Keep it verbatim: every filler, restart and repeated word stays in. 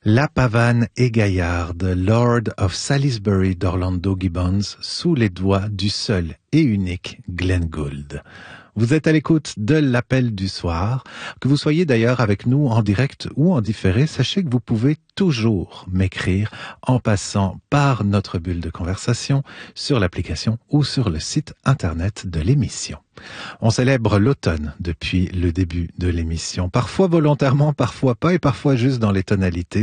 La pavane et gaillarde, Lord of Salisbury d'Orlando Gibbons, sous les doigts du seul et unique Glenn Gould. Vous êtes à l'écoute de l'appel du soir. Que vous soyez d'ailleurs avec nous en direct ou en différé, sachez que vous pouvez toujours m'écrire en passant par notre bulle de conversation sur l'application ou sur le site internet de l'émission. On célèbre l'automne depuis le début de l'émission, parfois volontairement, parfois pas et parfois juste dans les tonalités